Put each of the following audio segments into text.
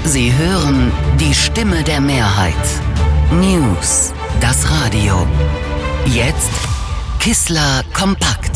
Sie hören die Stimme der Mehrheit. News, das Radio. Jetzt Kissler kompakt.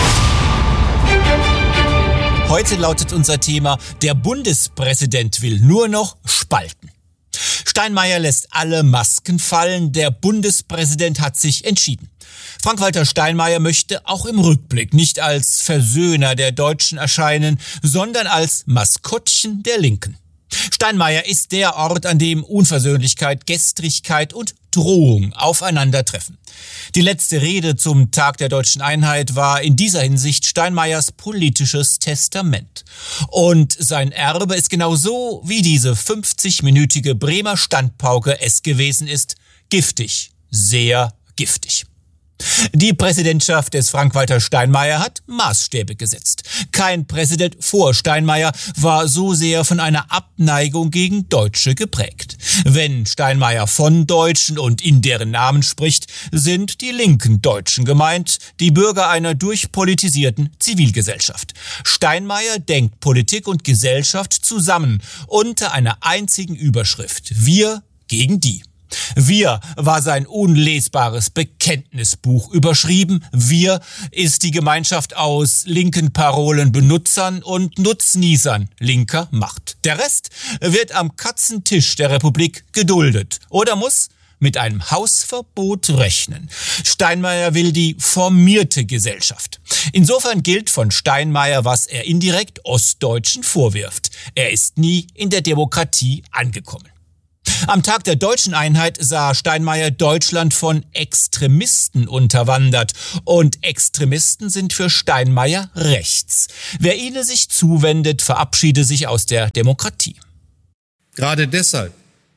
Heute lautet unser Thema: Der Bundespräsident will nur noch spalten. Steinmeier lässt alle Masken fallen. Der Bundespräsident hat sich entschieden. Frank-Walter Steinmeier möchte auch im Rückblick nicht als Versöhner der Deutschen erscheinen, sondern als Maskottchen der Linken. Steinmeier ist der Ort, an dem Unversöhnlichkeit, Gestrigkeit und Drohung aufeinandertreffen. Die letzte Rede zum Tag der Deutschen Einheit war in dieser Hinsicht Steinmeiers politisches Testament. Und sein Erbe ist genau so, wie diese 50-minütige Bremer Standpauke es gewesen ist: giftig, sehr giftig. Die Präsidentschaft des Frank-Walter Steinmeier hat Maßstäbe gesetzt. Kein Präsident vor Steinmeier war so sehr von einer Abneigung gegen Deutsche geprägt. Wenn Steinmeier von Deutschen und in deren Namen spricht, sind die linken Deutschen gemeint, die Bürger einer durchpolitisierten Zivilgesellschaft. Steinmeier denkt Politik und Gesellschaft zusammen unter einer einzigen Überschrift: Wir gegen die. Wir war sein unlesbares Bekenntnisbuch überschrieben. Wir ist die Gemeinschaft aus linken Parolenbenutzern und Nutznießern linker Macht. Der Rest wird am Katzentisch der Republik geduldet oder muss mit einem Hausverbot rechnen. Steinmeier will die formierte Gesellschaft. Insofern gilt von Steinmeier, was er indirekt Ostdeutschen vorwirft: Er ist nie in der Demokratie angekommen. Am Tag der Deutschen Einheit sah Steinmeier Deutschland von Extremisten unterwandert. Und Extremisten sind für Steinmeier rechts. Wer ihnen sich zuwendet, verabschiede sich aus der Demokratie. Gerade deshalb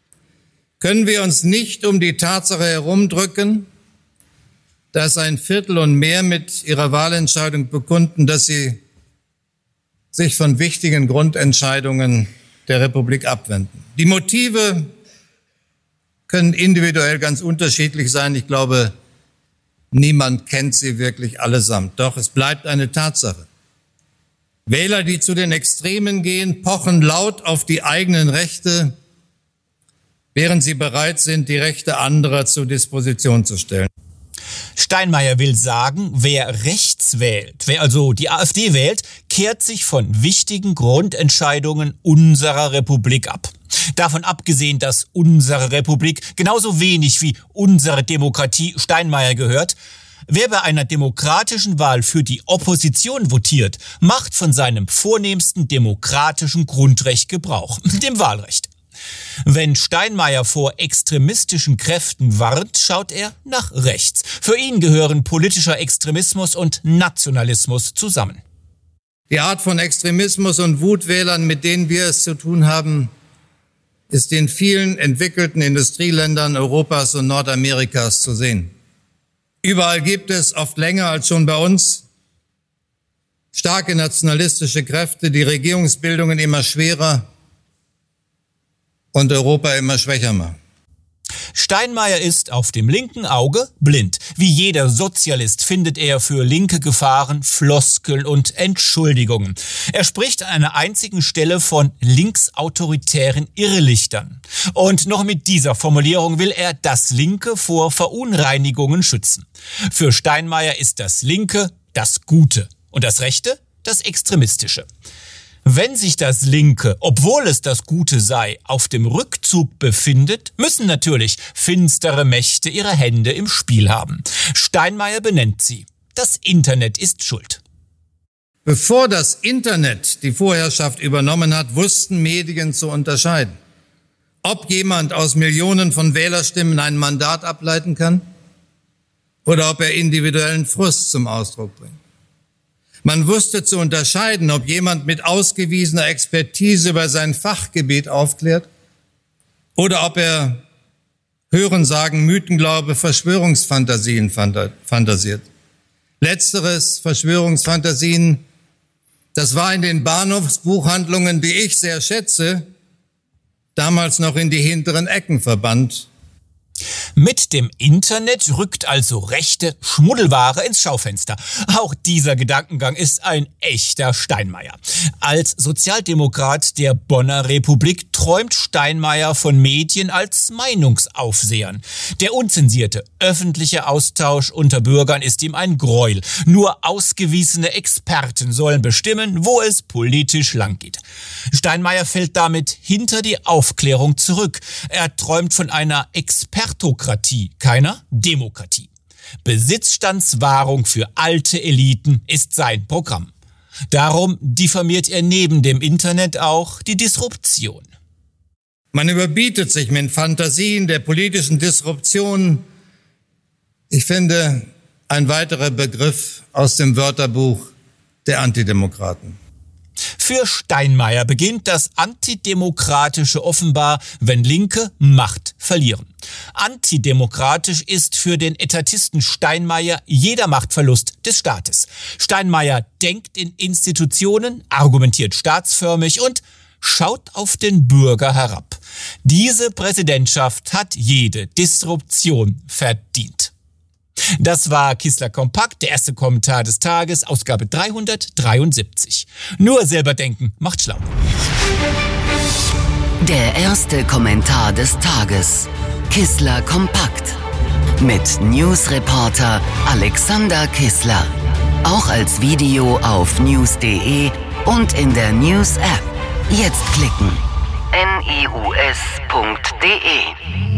können wir uns nicht um die Tatsache herumdrücken, dass ein Viertel und mehr mit ihrer Wahlentscheidung bekunden, dass sie sich von wichtigen Grundentscheidungen der Republik abwenden. Die Motive können individuell ganz unterschiedlich sein. Ich glaube, niemand kennt sie wirklich allesamt. Doch es bleibt eine Tatsache: Wähler, die zu den Extremen gehen, pochen laut auf die eigenen Rechte, während sie bereit sind, die Rechte anderer zur Disposition zu stellen. Steinmeier will sagen, wer rechts wählt, wer also die AfD wählt, kehrt sich von wichtigen Grundentscheidungen unserer Republik ab. Davon abgesehen, dass unsere Republik genauso wenig wie unsere Demokratie Steinmeier gehört: Wer bei einer demokratischen Wahl für die Opposition votiert, macht von seinem vornehmsten demokratischen Grundrecht Gebrauch, dem Wahlrecht. Wenn Steinmeier vor extremistischen Kräften warnt, schaut er nach rechts. Für ihn gehören politischer Extremismus und Nationalismus zusammen. Die Art von Extremismus und Wutwählern, mit denen wir es zu tun haben, ist in vielen entwickelten Industrieländern Europas und Nordamerikas zu sehen. Überall gibt es, oft länger als schon bei uns, starke nationalistische Kräfte, die Regierungsbildungen immer schwerer und Europa immer schwächer machen. Steinmeier ist auf dem linken Auge blind. Wie jeder Sozialist findet er für linke Gefahren Floskeln und Entschuldigungen. Er spricht an einer einzigen Stelle von linksautoritären Irrlichtern. Und noch mit dieser Formulierung will er das Linke vor Verunreinigungen schützen. Für Steinmeier ist das Linke das Gute und das Rechte das Extremistische. Wenn sich das Linke, obwohl es das Gute sei, auf dem Rückzug befindet, müssen natürlich finstere Mächte ihre Hände im Spiel haben. Steinmeier benennt sie: Das Internet ist schuld. Bevor das Internet die Vorherrschaft übernommen hat, wussten Medien zu unterscheiden, ob jemand aus Millionen von Wählerstimmen ein Mandat ableiten kann oder ob er individuellen Frust zum Ausdruck bringt. Man wusste zu unterscheiden, ob jemand mit ausgewiesener Expertise über sein Fachgebiet aufklärt oder ob er Hörensagen, Mythenglaube, Verschwörungsfantasien fantasiert. Letzteres, Verschwörungsfantasien, das war in den Bahnhofsbuchhandlungen, die ich sehr schätze, damals noch in die hinteren Ecken verbannt. Mit dem Internet rückt also rechte Schmuddelware ins Schaufenster. Auch dieser Gedankengang ist ein echter Steinmeier. Als Sozialdemokrat der Bonner Republik träumt Steinmeier von Medien als Meinungsaufsehern. Der unzensierte öffentliche Austausch unter Bürgern ist ihm ein Gräuel. Nur ausgewiesene Experten sollen bestimmen, wo es politisch langgeht. Steinmeier fällt damit hinter die Aufklärung zurück. Er träumt von einer Expertokratie, keiner Demokratie. Besitzstandswahrung für alte Eliten ist sein Programm. Darum diffamiert er neben dem Internet auch die Disruption. Man überbietet sich mit Fantasien der politischen Disruption. Ich finde, ein weiterer Begriff aus dem Wörterbuch der Antidemokraten. Für Steinmeier beginnt das Antidemokratische offenbar, wenn Linke Macht verlieren. Antidemokratisch ist für den Etatisten Steinmeier jeder Machtverlust des Staates. Steinmeier denkt in Institutionen, argumentiert staatsförmig und schaut auf den Bürger herab. Diese Präsidentschaft hat jede Disruption verdient. Das war Kissler Kompakt, der erste Kommentar des Tages, Ausgabe 373. Nur selber denken macht schlau. Der erste Kommentar des Tages. Kissler Kompakt. Mit Newsreporter Alexander Kissler. Auch als Video auf news.de und in der News-App. Jetzt klicken. news.de